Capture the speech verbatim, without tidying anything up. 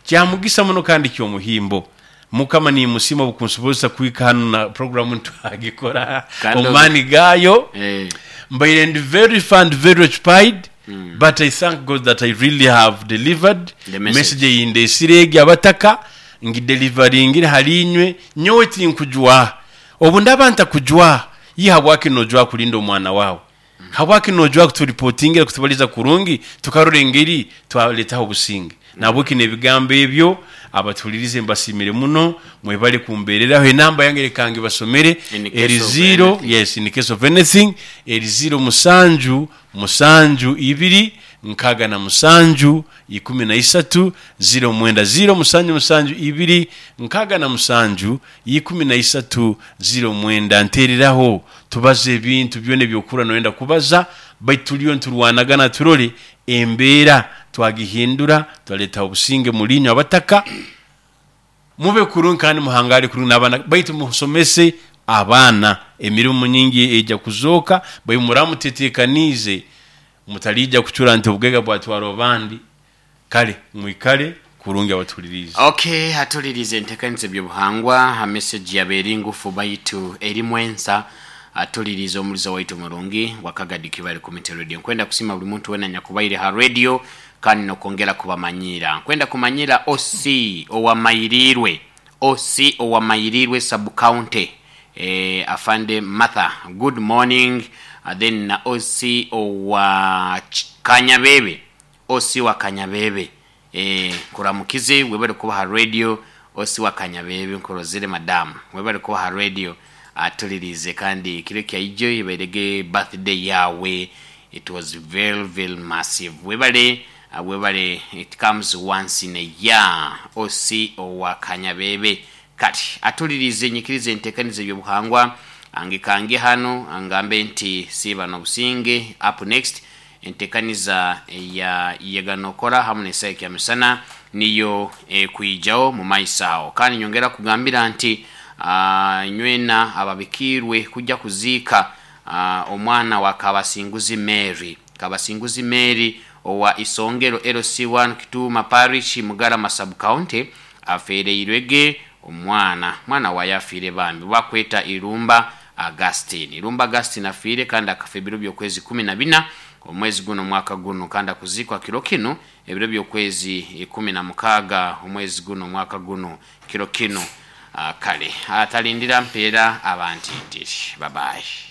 kyamugisa muno kandi kyo muhimbo mukama ni musima bukunsubuza kwika hano na program ntagikora omani gayo eh mbaire and very fun very occupied mm. but I thank God that I really have delivered the message, message inde sirege abataka ngi delivering halinywe nyoti nkujwa obundaba ntakujwa yihabwaki nojwa kulinda omwana wawe mm. habwaki nojwa kutureportingira kutubaliza kurungi tukarorengeri twaletaho businge mm. nabuki nebigambo ebyo abatulirize mbasimire muno mwebale kumberera he namba yange kange basomere eri zero yes in case of anything eri zero musanju musanju ibiri nkaga na musanju ikumi na isatu zero mwenda zero musanju musanju ibiri nkaga na musanju ikumi na isatu zero mwenda ntereraho tubaze bintu byone byokura noenda kubaza baituliyo nturwanagana turole embera twagihindura twaleta obusinge mulinyo abataka mube kurun kandi muhangari kurun nabana baitu musomese abana emirimu nyingi eja kuzoka bayimuramu tetekanize mutalija kuchura nte ubwega bwatwaro bandi kale mwikale kurungi abatulirize. Okay, atulirize ntekanize byo buhangwa ha message ya beringufu baitu erimwensa atulirize omulizo waitu mulungi wakagadi bali ku radio kwenda kusima buli muntu wena nyakubaire ha radio kandi no kongera kubamanyira kwenda kumanyira O C owamayirwe O C owamayirwe sub county eh afande Martha good morning. Uh, then na O C owa Kanyabebe O C wa Kanyabebe eh kuramukize webale kuba ha radio O C wa Kanyabebe nkorozire madam webale kuba ha radio atulirize kandi kile kya ijo iberege birthday yawe it was very very massive webale uh, webale it comes once in a year O C owa Kanyabebe kati atulirize nyikirize ntekanize byo buhangwa angikange hano angambe nti siba no businge up next entekaniza ya yeganokora hamune sake ya misana niyo e, kuijao mu maisao kandi nyongera kugambira nti uh, nywena ababikirwe kujja kuzika uh, omwana wa Kabasinguzi Mary Kabasinguzi Mary owa Isongero L C one Kituma Parish Mugarama sub county afere irwege omwana mwana wa yafire bambi bakweta Irumba Augustine Irumba Augustine afire kandi akafebiro byo kwezi kumi na bina omwezi guno mwaka guno kandi kuzikwa kiro kino ebiro byo kwezi kumi na mukaga omwezi guno mwaka guno kiro kino uh, kale atalindira mpera abantitiri bye bye.